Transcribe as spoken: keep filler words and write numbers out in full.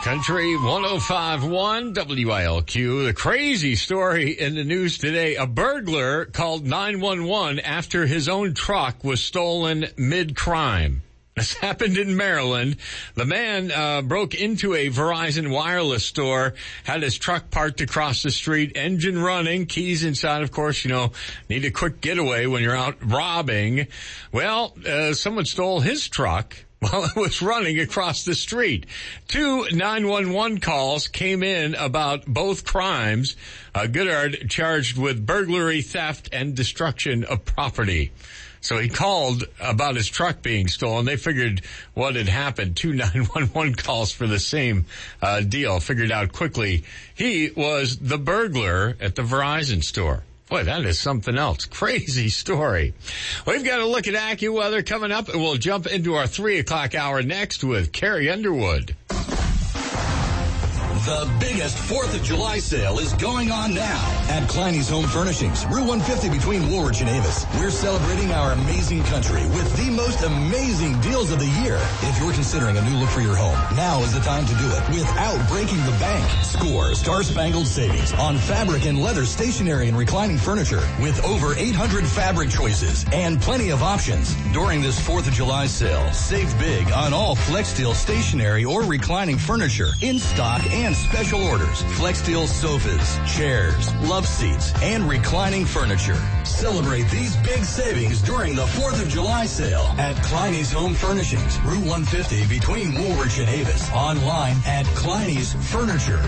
Country one oh five point one W I L Q. The crazy story in the news today. A burglar called nine one one after his own truck was stolen mid-crime. This happened in Maryland. The man uh, broke into a Verizon wireless store, had his truck parked across the street, engine running, keys inside, of course, you know, need a quick getaway when you're out robbing. Well, uh, someone stole his truck while it was running across the street. Two nine one one calls came in about both crimes. Uh, Goodard charged with burglary, theft, and destruction of property. So he called about his truck being stolen. They figured what had happened. Two nine one one calls for the same uh, deal. Figured out quickly he was the burglar at the Verizon store. Boy, that is something else. Crazy story. We've got a look at AccuWeather coming up, and we'll jump into our three o'clock hour next with Carrie Underwood. The biggest fourth of July sale is going on now at Kleiny's Home Furnishings, Route one fifty between Woolwich and Avis. We're celebrating our amazing country with the most amazing deals of the year. If you're considering a new look for your home, now is the time to do it without breaking the bank. Score star-spangled savings on fabric and leather stationery and reclining furniture with over eight hundred fabric choices and plenty of options. During this fourth of July sale, save big on all FlexSteel stationery or reclining furniture in stock and special orders. FlexSteel sofas, chairs, love seats, and reclining furniture. Celebrate these big savings during the fourth of July sale at Kleiny's Home Furnishings, Route one fifty between Woolwich and Avis. Online at Kleiny's Furniture.